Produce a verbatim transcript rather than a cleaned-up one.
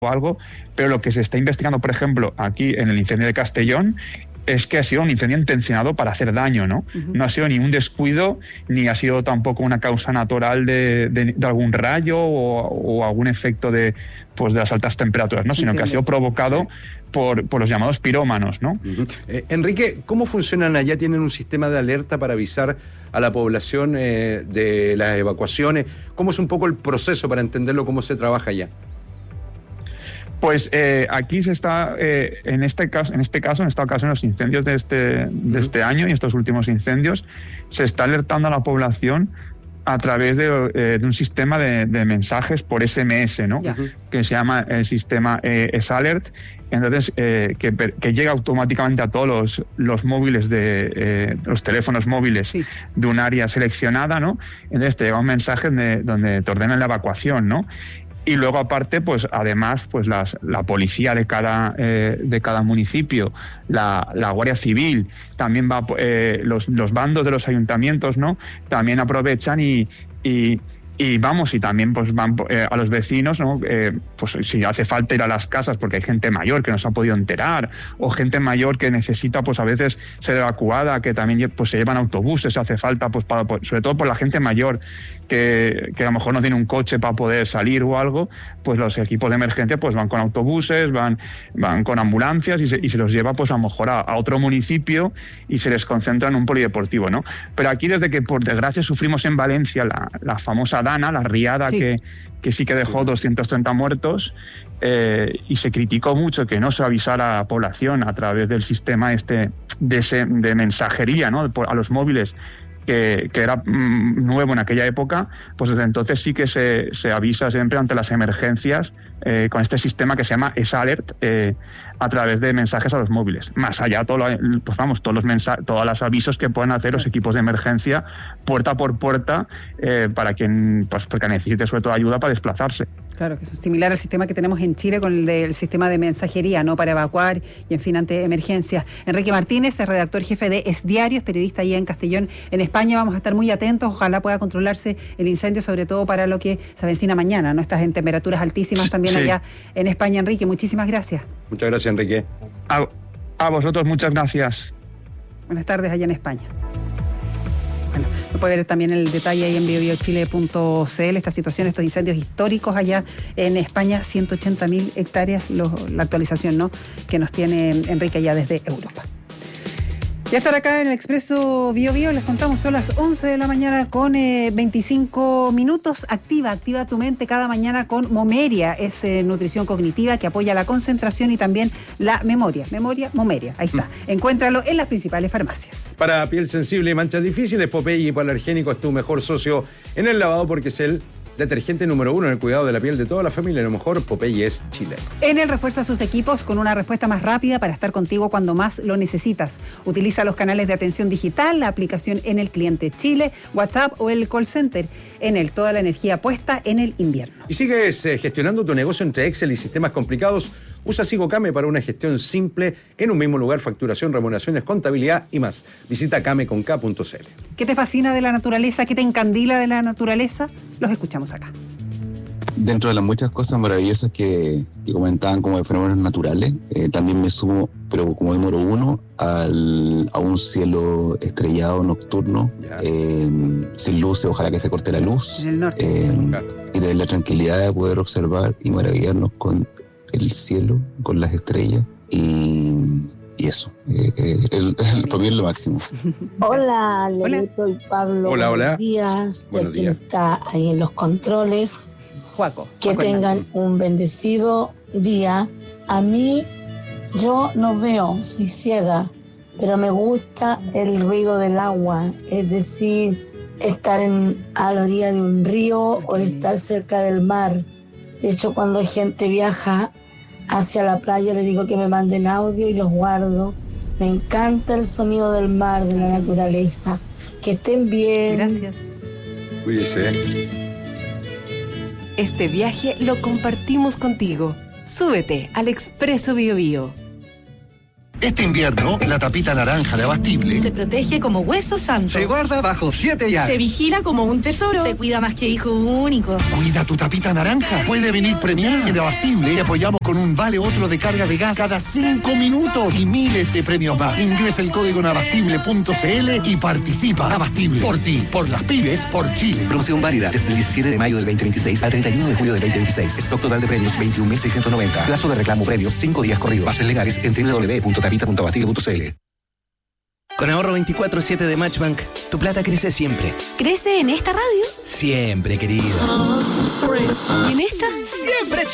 o algo, pero lo que se está investigando, por ejemplo, aquí en el incendio de Castellón, es que ha sido un incendio intencionado para hacer daño, ¿no? Uh-huh. No ha sido ni un descuido, ni ha sido tampoco una causa natural de, de, de algún rayo o, o algún efecto de, pues, de las altas temperaturas, ¿no? Sí, sino que ha sido provocado sí. por, por los llamados pirómanos, ¿no? Uh-huh. Eh, Enrique, ¿cómo funcionan allá? ¿Tienen un sistema de alerta para avisar a la población eh, de las evacuaciones? ¿Cómo es un poco el proceso para entenderlo, cómo se trabaja allá? Pues eh, aquí se está, eh, en este caso, en este caso, en esta ocasión, los incendios de este, de este año y estos últimos incendios, se está alertando a la población a través de, eh, de un sistema de, de mensajes por ese eme ese, ¿no? Yeah. Que se llama el sistema eh, S-Alert, entonces eh, que, que llega automáticamente a todos los, los móviles de eh, los teléfonos móviles sí. de un área seleccionada, ¿no? Entonces te llega un mensaje de, donde te ordenan la evacuación, ¿no? Y luego aparte, pues además, pues las, la policía de cada eh, de cada municipio, la, la Guardia Civil, también va eh, los, los bandos de los ayuntamientos, ¿no? También aprovechan y, y Y vamos, y también pues van eh, a los vecinos, ¿no? Eh, pues si hace falta ir a las casas porque hay gente mayor que no se ha podido enterar, o gente mayor que necesita pues a veces ser evacuada, que también pues se llevan autobuses, hace falta, pues para, sobre todo por la gente mayor que, que a lo mejor no tiene un coche para poder salir o algo, pues los equipos de emergencia pues van con autobuses, van, van con ambulancias y se, y se los lleva pues a lo mejor a, a otro municipio y se les concentra en un polideportivo, ¿no? Pero aquí, desde que por desgracia sufrimos en Valencia la, la famosa Dana, la riada sí. que, que sí que dejó doscientos treinta muertos, eh, y se criticó mucho que no se avisara a la población a través del sistema este de, ese, de mensajería, ¿no? A los móviles, que, que era mmm, nuevo en aquella época. Pues desde entonces sí que se, se avisa siempre ante las emergencias eh, con este sistema que se llama S-Alert, eh, a través de mensajes a los móviles. Más allá, todo lo, pues vamos, todos los mensajes, todos los avisos que pueden hacer los equipos de emergencia puerta por puerta, eh, para quien, pues porque necesite sobre todo ayuda para desplazarse. Claro, que eso es similar al sistema que tenemos en Chile con el del sistema de mensajería, ¿no? Para evacuar y, en fin, ante emergencias. Enrique Martínez es redactor jefe de Es Diario, es periodista allá en Castellón, en España. Vamos a estar muy atentos, ojalá pueda controlarse el incendio, sobre todo para lo que se avecina mañana, ¿no? Estás en temperaturas altísimas también sí. allá en España. Enrique, muchísimas gracias. Muchas gracias, Enrique. A, a vosotros, muchas gracias. Buenas tardes allá en España. Bueno, lo puede ver también el detalle ahí en bio bio chile punto c l, esta situación, estos incendios históricos allá en España, ciento ochenta mil hectáreas, lo, la actualización, ¿no?, que nos tiene Enrique allá desde Europa. Ya estar acá en el Expreso Bio Bio, les contamos, son las once de la mañana con eh, veinticinco minutos. Activa, activa tu mente cada mañana con Momeria, es eh, nutrición cognitiva que apoya la concentración y también la memoria. Memoria, Momeria, ahí está. Encuéntralo en las principales farmacias. Para piel sensible y manchas difíciles, Popeye hipoalergénico es tu mejor socio en el lavado porque es el detergente número uno en el cuidado de la piel de toda la familia. Lo mejor, Popeye es Chile. Enel refuerza sus equipos con una respuesta más rápida para estar contigo cuando más lo necesitas. Utiliza los canales de atención digital, la aplicación Enel Cliente Chile, WhatsApp o el call center. Enel, toda la energía puesta en el invierno. ¿Y sigues eh, gestionando tu negocio entre Excel y sistemas complicados? Usa SigoCame para una gestión simple en un mismo lugar: facturación, remuneraciones, contabilidad y más. Visita came con k punto c l. ¿Qué te fascina de la naturaleza? ¿Qué te encandila de la naturaleza? Los escuchamos acá. Dentro de las muchas cosas maravillosas que, que comentaban como de fenómenos naturales, eh, también me sumo, pero como número uno, al, a un cielo estrellado nocturno, eh, sin luces, ojalá que se corte la luz. En el norte. Eh, y de la tranquilidad de poder observar y maravillarnos con el cielo, con las estrellas y, y eso. Eh, eh, el, el, para mí es lo máximo. Hola, Lelito y Pablo. Hola, hola. Buenos días. Buenos días. Quien está ahí en los controles. Juaco. Que Juaco tengan Hernández. un bendecido día. A mí, yo no veo, soy ciega, pero me gusta el ruido del agua, es decir, estar en, a la orilla de un río o estar cerca del mar. De hecho, cuando hay gente viaja hacia la playa, le digo que me manden audio y los guardo. Me encanta el sonido del mar, de la naturaleza. Que estén bien. Gracias. Cuídese. Este viaje lo compartimos contigo. Súbete al Expreso Bio Bio. Este invierno, la tapita naranja de Abastible se protege como hueso santo. se guarda bajo siete llaves. Se vigila como un tesoro. Se cuida más que hijo único. Cuida tu tapita naranja. Puede venir premiada. En Abastible te apoyamos con un vale otro de carga de gas cada cinco minutos y miles de premios más. Ingresa el código en abastible punto c l y participa. Abastible. Por ti, por las pymes, por Chile. Promoción válida desde el diecisiete de mayo del veinte veintiséis al treinta y uno de julio del veinte veintiséis. Stock total de premios veintiún mil seiscientos noventa. Plazo de reclamo premios cinco días corridos. Bases legales en doble u doble u doble u punto tapita punto abastible punto c l. Con ahorro veinticuatro siete de Matchbank, tu plata crece siempre. ¿Crece en esta radio? Siempre, querido. ¿Y en esta? ¡Siempre!